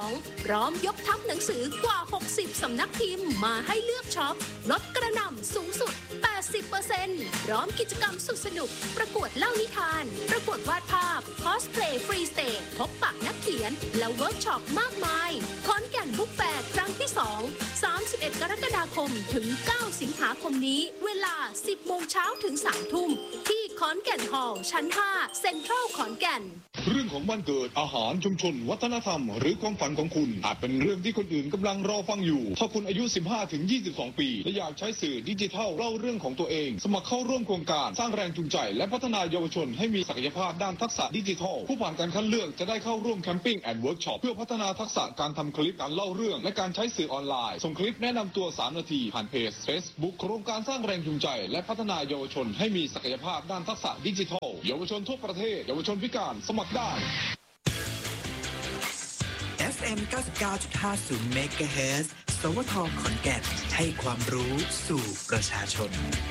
พร้อมยกทัพหนังสือกว่า60สำนักพิมพ์มาให้เลือกช็อปลดกระหน่ำสูงสุด 80% พร้อมกิจกรรมสุดสนุกประกวดเล่านิทานประกวดวาดภาพคอสเพลย์ฟรีสเตจพบปะนักเขียนและเวิร์กช็อปมากมายขอนแก่นบุ๊กแฟร์ครั้งที่2 31 กรกฎาคมถึง 9 สิงหาคมนี้เวลา 10 โมงเช้าถึง 3 ทุ่มที่ขอนแก่นฮอลล์ชั้น 5 เซ็นทรัลขอนแก่นเรื่องของวันเกิดอาหารชุมชนวัฒนธรรมหรือความฝันของคุณอาจเป็นเรื่องที่คนอื่นกำลังรอฟังอยู่ถ้าคุณอายุ 15-22 ปีและอยากใช้สื่อดิจิทัลเล่าเรื่องของตัวเองสมัครเข้าร่วมโครงการสร้างแรงจูงใจและพัฒนาเยาวชนให้มีศักยภาพด้านทักษะดิจิทัลผู้ผ่านการคัดเลือกจะได้เข้าร่วมแคมปิ้งแอนด์เวิร์กช็อปเพื่อพัฒนาทักษะการทำคลิปการเล่าเรื่องและการใช้สื่อออนไลน์ส่งคลิปแนะนำตัว3 นาทีผ่านเพจ Facebook โครงการสร้างแรงจูงใจและพัฒนาเยาวชนให้มีศักยภาพด้านทักษะดิจิทัลเยาวชนทั่วประเทศเยาวชนพิการสมัครได้ FM 99.50 MHz สวท ขอนแก่นให้ความรู้สู่ประชาชน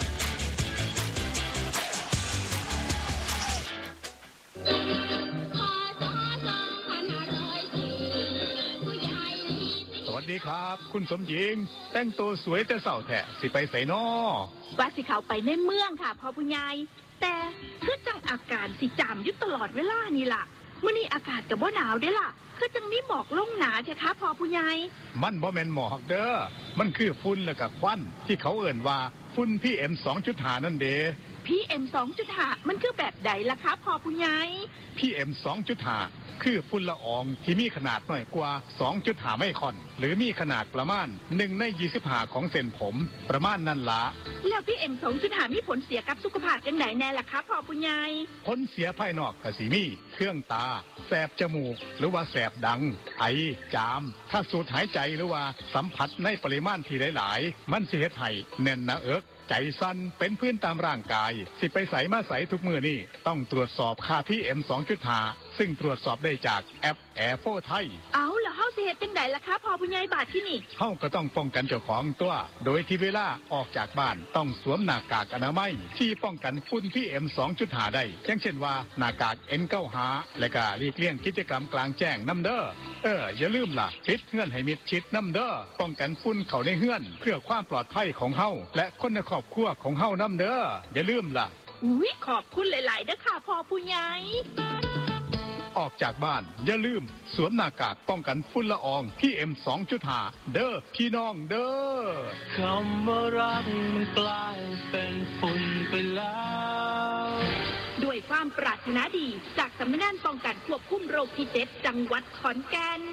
สวัสดีครับคุณสมหญิงแต่งตัวสวยแต่เสาแท้สิไปไสน้อว่าสิเขาไปในเมืองค่ะพ่อผู้ใหญ่แต่คือจังอาการสิจามอยู่ตลอดเวลานี่ล่ะมื้อนี้อากาศก็บ่หนาวเด้ล่ะคือจังมีหมอกลงหนาใช่คะพ่อผู้ใหญ่มันบ่แม่นหมอกเด้อมันคือฝุ่นและก็ควันที่เขาเอิ้นว่าฝุ่น PM 2.5 นั่นเด้ PM 2.5 มันคือแบบใดล่ะคะพ่อผู้ใหญ่ PM 2.5 คือฝุ่นละอองที่มีขนาดน้อยกว่า 2.5 ไมครอนหรือมีขนาดประมาณ1 ใน 25 ของเส้นผมประมาณนั้นละแล้ว PM 2.5 มีผลเสียกับสุขภาพจังไดแน่ล่ะคะพ่อผู้ใหญ่ผลเสียภายนอกก็สิมีเครื่องตาแสบจมูกหรือว่าแสบดังไอจามถ้าสูดหายใจหรือว่าสัมผัสในปริมาณที่หลายๆมันสิเฮ็ดให้แน่นหน้าอกใจสั่นเป็นพื้นตามร่างกายสิไปใส่มาใส่ทุกมื้อนี่ต้องตรวจสอบค่า PM 2.5 ซึ่งตรวจสอบได้จากแอป Airflow ไทยเอาแล้วเฮาสิเฮ็ดจังไดล่ะคะพ่อผู้ใหญ่บาดที่นี่เฮาก็ต้องป้องกันเจ้าของตัวโดยที่เวลาออกจากบ้านต้องสวมหน้ากากอนามัยที่ป้องกันฝุ่น PM 2.5 ได้อย่างเช่นว่าหน้ากาก N95 และก็หลีกเลี่ยงกิจกรรมกลางแจ้งนำเด้ออย่าลืมล่ะปิดเฮือนให้มิดชิดนำเด้อป้องกันฝุ่นเข้าในเฮือนเพื่อความปลอดภัยของเฮาและคนในครอบครัวของเฮานำเด้ออย่าลืมล่ะอุ๊ยขอบคุณหลายๆเด้อค่ะพ่อผู้ใหญ่ออกจากบ้านอย่าลืมสวมหน้ากากป้องกันฝุ่นละออง PM 2.5 เด้อพี่น้องเด้อคำว่ารักมันกลายเป็นฝุ่นไปแล้วด้วยความปรารถนาดีจากสำนักงานป้องกันควบคุมโรคที่7จังหวัดขอนแก่น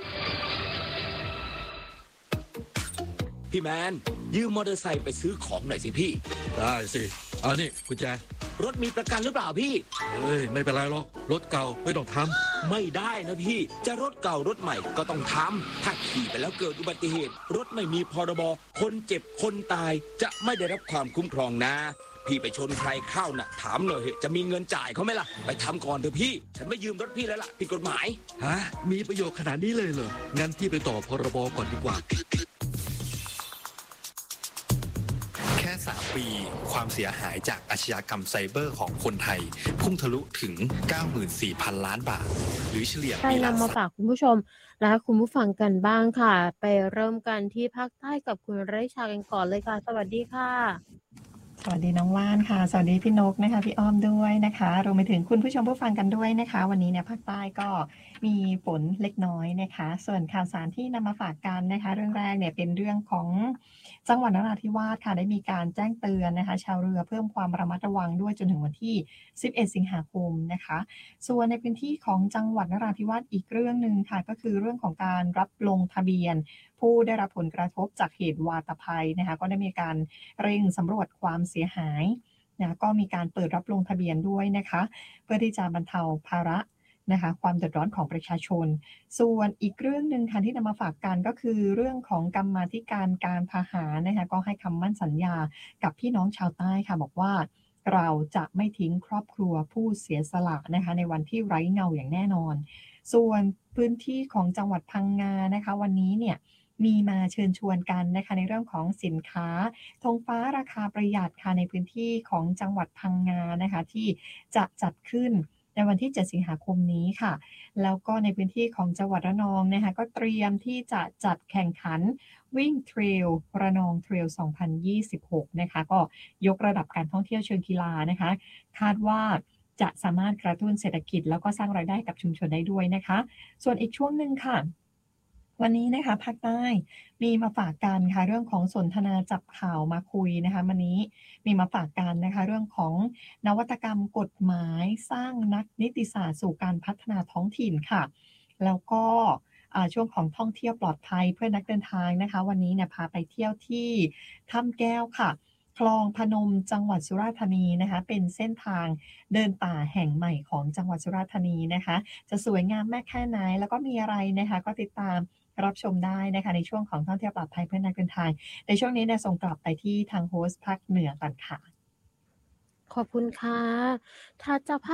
พี่แมนยืมมอเตอร์ไซค์ไปซื้อของหน่อยสิพี่ได้สิเอานี่กุญแจรถมีประกันหรือเปล่าพี่ไม่เป็นไรหรอกรถเก่าไม่ต้องทำไม่ได้นะพี่จะรถเก่ารถใหม่ก็ต้องทำถ้าขี่ไปแล้วเกิดอุบัติเหตุรถไม่มีพรบคนเจ็บคนตายจะไม่ได้รับความคุ้มครองนะพี่ไปชนใครเข้าน่ะถามหน่อยจะมีเงินจ่ายเขาไหมล่ะไปทำก่อนเถอะพี่ฉันไม่ยืมรถพี่แล้วล่ะผิดกฎหมายมีประโยชน์ขนาดนี้เลยเหรองั้นพี่ไปต่อพรบก่อนดีกว่าแค่3 ปีความเสียหายจากอาชญากรรมไซเบอร์ของคนไทยพุ่งทะลุถึง 94,000 ล้านบาทหรือเฉลี่ยปีละมาฝากคุณผู้ชมและคุณผู้ฟังกันบ้างค่ะไปเริ่มกันที่ภาคใต้กับคุณไรชากันก่อนเลยค่ะสวัสดีค่ะสวัสดีน้องว่านค่ะสวัสดีพี่นกนะคะพี่อ้อมด้วยนะคะรวมไปถึงคุณผู้ชมผู้ฟังกันด้วยนะคะวันนี้เนี่ยภาคใต้ก็มีฝนเล็กน้อยนะคะส่วนข่าวสารที่นำมาฝากกันนะคะเรื่องแรกเนี่ยเป็นเรื่องของจังหวัดนราธิวาสค่ะได้มีการแจ้งเตือนนะคะชาวเรือเพิ่มความระมัดระวังด้วยจนถึงวันที่11 สิงหาคมนะคะส่วนในพื้นที่ของจังหวัดนราธิวาสอีกเรื่องนึงค่ะก็คือเรื่องของการรับลงทะเบียนผู้ได้รับผลกระทบจากเหตุวาตภัยนะคะก็ได้มีการเร่งสำรวจความเสียหายนะก็มีการเปิดรับลงทะเบียนด้วยนะคะเพื่อที่จะบรรเทาภาระนะคะความเดือดร้อนของประชาชนส่วนอีกเรื่องนึงค่ะที่นำมาฝากกันก็คือเรื่องของกรรมาธิการการทหารนะคะก็ให้คำมั่นสัญญากับพี่น้องชาวใต้ค่ะบอกว่าเราจะไม่ทิ้งครอบครัวผู้เสียสละนะคะในวันที่ไร้เงาอย่างแน่นอนส่วนพื้นที่ของจังหวัดพังงานะคะวันนี้เนี่ยมีมาเชิญชวนกันนะคะในเรื่องของสินค้าธงฟ้าราคาประหยัดค่ะในพื้นที่ของจังหวัดพังงานะคะที่จะจัดขึ้นในวันที่ 7 สิงหาคมนี้ค่ะแล้วก็ในพื้นที่ของจังหวัดระนองนะคะก็เตรียมที่จะจัดแข่งขันวิ่งเทรลระนองเทรล 2026 นะคะก็ยกระดับการท่องเที่ยวเชิงกีฬานะคะคาดว่าจะสามารถกระตุ้นเศรษฐกิจแล้วก็สร้างรายได้กับชุมชนได้ด้วยนะคะส่วนอีกช่วงหนึ่งค่ะวันนี้นะคะภาคใต้มีมาฝากกันค่ะเรื่องของสนทนาจับข่าวมาคุยนะคะวันนี้มีมาฝากกันนะคะเรื่องของนวัตกรรมกฎหมายสร้างนักนิติศาสตร์สู่การพัฒนาท้องถิ่นค่ะแล้วก็ช่วงของท่องเที่ยวปลอดภัยเพื่อนักเดินทางนะคะวันนี้เนี่ยพาไปเที่ยวที่ถ้ำแก้วค่ะคลองพนมจังหวัดสุราษฎร์ธานีนะคะเป็นเส้นทางเดินป่าแห่งใหม่ของจังหวัดสุราษฎร์ธานีนะคะจะสวยงามมากแค่ไหนแล้วก็มีอะไรนะคะก็ติดตามรับชมได้นะคะในช่วงของท่องเที่ยวปลอดภัยเพื่อนักเดินทางในช่วงนี้เนี่ยส่งกลับไปที่ทางโฮสต์ภาคเหนือก่อนค่ะขอบคุณค่ะถ้าจะ